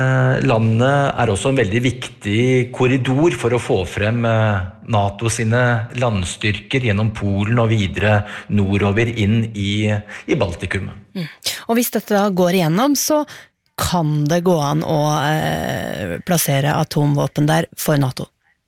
Landet også en veldig viktig korridor for å få frem NATO sine landstyrker gjennom Polen og videre nordover inn i Baltikum. Og hvis dette da går igjennom, så kan det gå an å plassere atomvåpen der for NATO?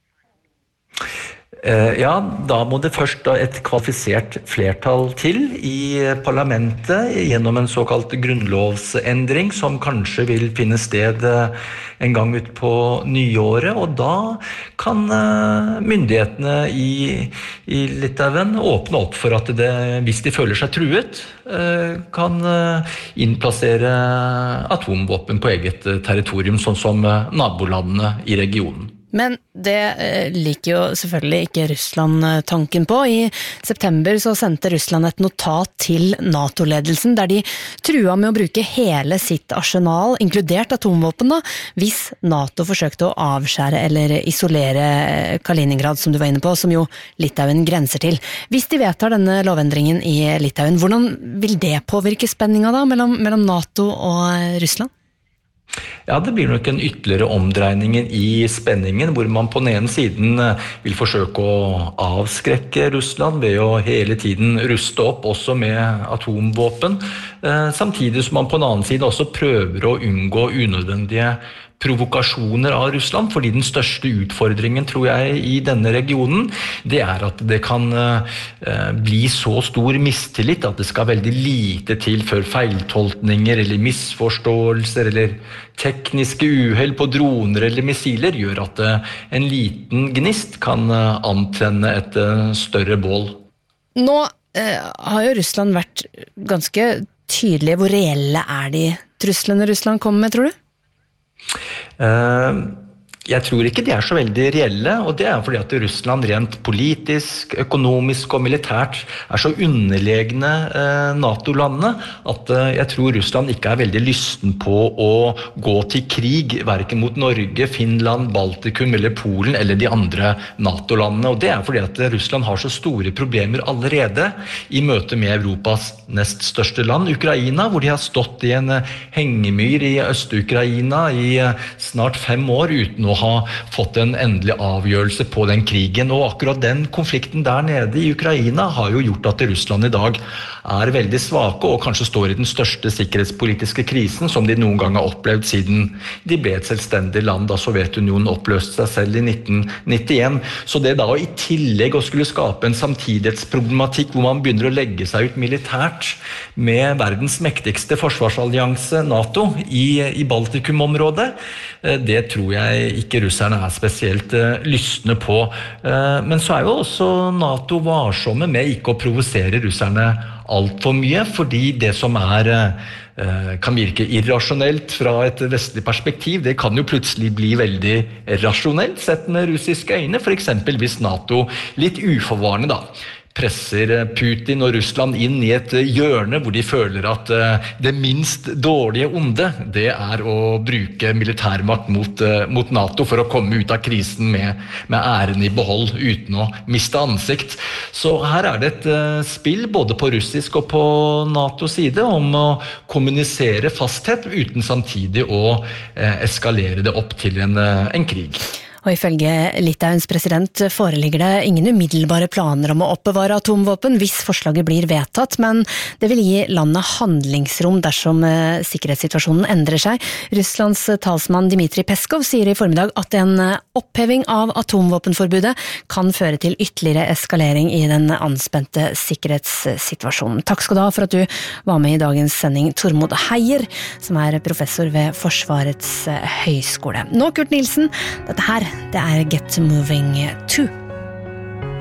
Ja, da må det først et kvalifisert flertall til i parlamentet gjennom en såkalt grunnlovsendring som kanskje vil finne sted en gang ut på nyåret, og da kan myndighetene i Litauen åpne opp for at det, hvis de føler seg truet, kan innplassere atomvåpen på eget territorium, sånn som nabolandene i regionen. Men det liker jo selvfølgelig ikke Russland tanken på. I september så sendte Russland et notat til NATO-ledelsen der de trua med å bruke hele sitt arsenal, inkludert atomvåpen da, hvis NATO forsøkte å avskjære eller isolere Kaliningrad, som du var inne på, som jo Litauen grenser til. Hvis de vedtar denne lovendringen i Litauen, hvordan vil det påvirke spenninga da mellom NATO og Russland? Ja, det blir nok en ytterligere omdreining i spenningen, hvor man på den ene siden vil forsøke å avskrekke Russland ved å hele tiden ruste opp, også med atomvåpen, samtidig som man på den annen side også prøver å unngå unødvendige provokasjoner av Russland, fordi den største utfordringen, tror jeg, i denne regionen, det at det kan bli så stor mistillit at det skal veldig lite til før feiltolkninger eller misforståelser eller tekniske uhell på droner eller missiler gjør at en liten gnist kan antenne et større bål. Nå har jo Russland vært ganske tydelige. Hvor reelle de truslene Russland kommer med, tror du? Jeg tror ikke de så veldig reelle, og det fordi at Russland rent politisk, økonomisk og militært så underlegne NATO-landene at jeg tror Russland ikke veldig lysten på å gå til krig, hverken mot Norge, Finland, Baltikum eller Polen eller de andre NATO-landene, og det fordi at Russland har så store problemer allerede i møte med Europas nest største land, Ukraina, hvor de har stått i en hengemyr i Øst-Ukraina i snart 5 år uten å ha fått en endelig avgjørelse på den krigen, og akkurat den konflikten der nede i Ukraina har jo gjort at Russland i dag veldig svake og kanskje står i den største sikkerhetspolitiske krisen som de noen gang har opplevd siden de ble et selvstendig land da Sovjetunionen oppløste seg selv i 1991. Så det da i tillegg å skulle skape en samtidighetsproblematikk hvor man begynner å legge seg ut militært med verdens mektigste forsvarsallianse NATO i Baltikum-området, det tror jeg ikke russerne spesielt lystne på. Men så jo også NATO varsomme med ikke å provosere russerne alt for mye, fordi det som kan virke irrasjonelt fra et vestlig perspektiv, det kan jo plutselig bli veldig rasjonelt sett med russiske øyne, for eksempel hvis NATO litt uforvarende da presser Putin og Russland inn i et hjørne hvor de føler at det minst dårlige onde, det å bruke militærmakt mot NATO for å komme ut av krisen med æren i behold uten å miste ansikt. Så her det et spill både på russisk og på NATOs side om å kommunisere fasthet uten samtidig å eskalere det opp til en krig. Og ifølge Litauens president foreligger det ingen umiddelbare planer om å oppbevare atomvåpen hvis forslaget blir vedtatt, men det vil gi landet handlingsrom dersom sikkerhetssituasjonen endrer seg. Russlands talsmann Dmitrij Peskov sier i formiddag at en oppheving av atomvåpenforbudet kan føre til ytterligere eskalering i den anspente sikkerhetssituasjonen. Takk skal du ha for at du var med i dagens sending, Tormod Heier, som professor ved Forsvarets høyskole. Nå, Kurt Nielsen, dette her det Get Moving 2.